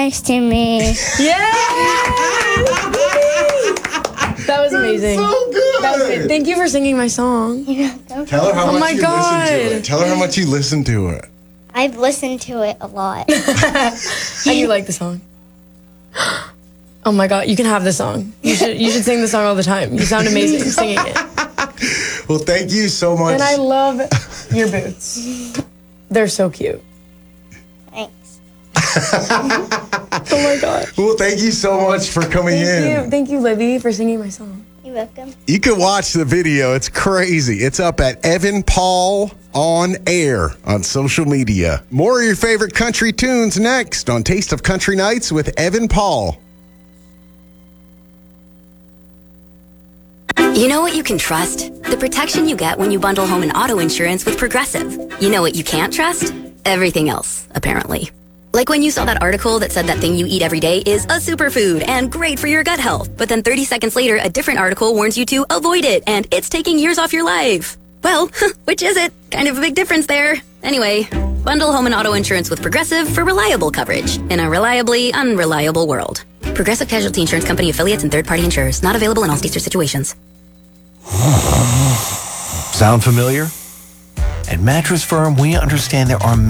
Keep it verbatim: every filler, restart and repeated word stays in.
Next to me. Yeah! That was amazing. So good. That was good. Thank you for singing my song. Tell her how Oh much my you God. listen to it. Tell her how much you listen to it. I've listened to it a lot. And you like the song. Oh my God, you can have the song. You should you should sing the song all the time. You sound amazing singing it. Well, thank you so much. And I love your boots. They're so cute. Thanks. Oh my God. Well, thank you so much for coming Thank in. you. Thank you, Libby, for singing my song. You're welcome. You can watch the video. It's crazy. It's up at Evan Paul on Air on social media. More of your favorite country tunes next on Taste of Country Nights with Evan Paul. You know what you can trust? The protection you get when you bundle home and auto insurance with Progressive. You know what you can't trust? Everything else, apparently. Like when you saw that article that said that thing you eat every day is a superfood and great for your gut health, but then thirty seconds later, a different article warns you to avoid it and it's taking years off your life. Well, which is it? Kind of a big difference there. Anyway, bundle home and auto insurance with Progressive for reliable coverage in a reliably unreliable world. Progressive Casualty Insurance Company affiliates and third-party insurers. Not available in all states or situations. Sound familiar? At Mattress Firm, we understand there are